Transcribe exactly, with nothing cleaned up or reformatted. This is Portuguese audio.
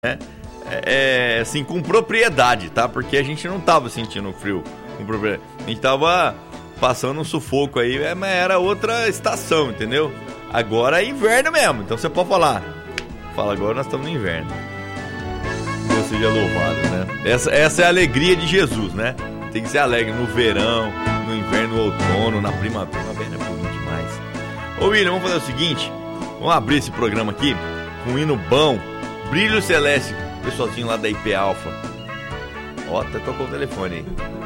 É, é, assim, com propriedade, tá? Porque a gente não tava sentindo frio com propriedade. A gente tava passando um sufoco aí, mas era outra estação, entendeu? Agora é inverno mesmo, então você pode falar. Fala, agora nós estamos no inverno. Deus seja louvado, né? Essa, essa é a alegria de Jesus, né? Tem que ser alegre no verão, no inverno, no outono, na primavera. Primavera é bonito demais. Ô William, vamos fazer o seguinte. Vamos abrir esse programa aqui com um hino bom. Brilho Celeste, pessoalzinho lá da I P Alpha. Ó, até tocou o telefone aí.